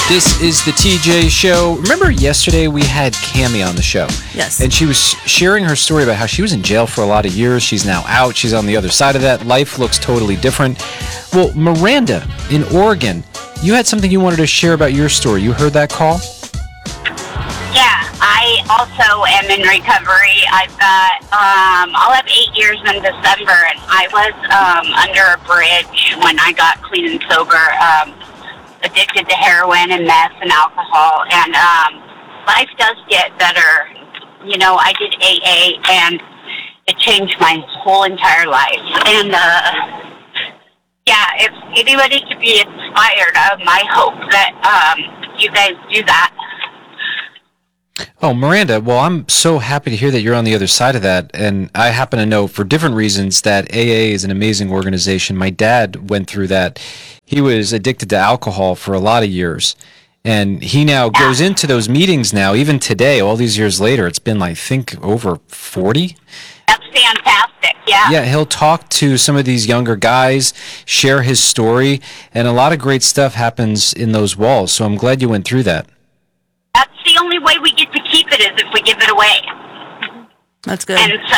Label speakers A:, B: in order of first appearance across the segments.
A: This is the TJ Show. Remember yesterday we had Cammie on the show?
B: Yes.
A: And she was sharing her story about how she was in jail for a lot of years. She's now out. She's on the other side of that. Life looks totally different. Well, Miranda in Oregon, you had something you wanted to share about your story. You heard that call?
C: Yeah, I also am in recovery. I've got, I'll have 8 years in December, and I was under a bridge when I got clean and sober. Addicted to heroin and meth and alcohol, and life does get better. You know, I did AA, and it changed my whole entire life. And yeah, if anybody could be inspired, I hope that you guys do that.
A: Oh, Miranda, well, I'm so happy to hear that you're on the other side of that, and I happen to know for different reasons that AA is an amazing organization. My dad went through that. He was addicted to alcohol for a lot of years, and he now goes into those meetings now, even today, all these years later. It's been, I think, over 40?
C: That's fantastic, yeah.
A: Yeah, he'll talk to some of these younger guys, share his story, and a lot of great stuff happens in those walls, so I'm glad you went through that.
C: That's the only way we get to keep it is if we give it away.
B: That's good.
C: And so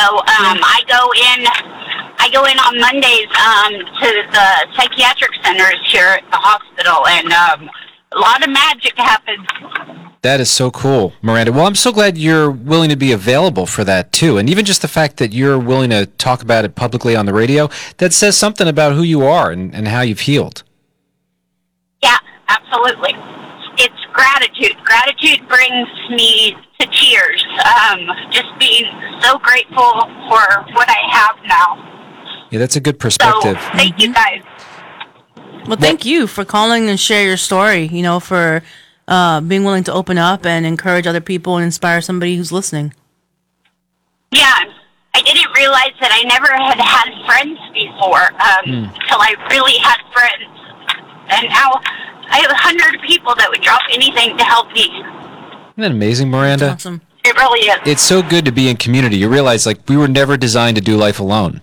C: I go in on Mondays to the psychiatric centers here at the hospital, and a lot of magic happens.
A: That is so cool, Miranda. Well, I'm so glad you're willing to be available for that, too. And even just the fact that you're willing to talk about it publicly on the radio, that says something about who you are and how you've healed.
C: Yeah, absolutely. It's gratitude. Gratitude brings me to tears. Just being so grateful for what I have now.
A: Yeah, that's a good perspective.
C: So, thank you guys.
B: Well, thank you for calling and share your story, you know, for being willing to open up and encourage other people and inspire somebody who's listening.
C: Yeah, I didn't realize that I never had friends before until I really had friends. And now I have 100 people that would drop anything to help me.
A: Isn't that amazing, Miranda?
B: That's awesome.
C: It really is.
A: It's so good to be in community. You realize, like, we were never designed to do life alone.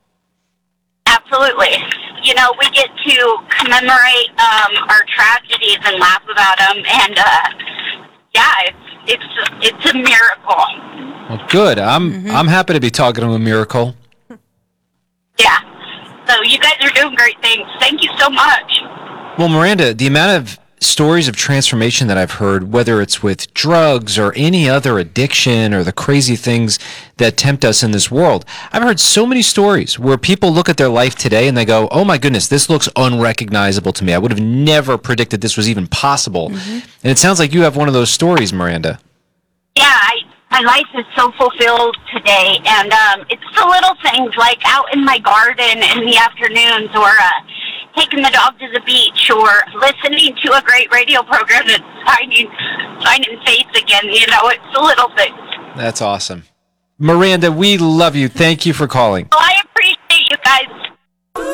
C: Absolutely. You know, we get to commemorate our tragedies and laugh about them, and yeah, it's a miracle.
A: Well, good. I'm happy to be talking to a miracle.
C: Yeah. So you guys are doing great things. Thank you so much.
A: Well, Miranda, the amount of stories of transformation that I've heard, whether it's with drugs or any other addiction or the crazy things that tempt us in this world, I've heard so many stories where people look at their life today and they go, oh my goodness, this looks unrecognizable to me. I would have never predicted this was even possible. And it sounds like you have one of those stories, Miranda.
C: Yeah, my life is so fulfilled today, and it's the little things like out in my garden in the afternoons, or taking the dog to the beach, or listening to a great radio program and finding faith again. You know, it's the little things.
A: That's awesome. Miranda, we love you. Thank you for calling.
C: Well, I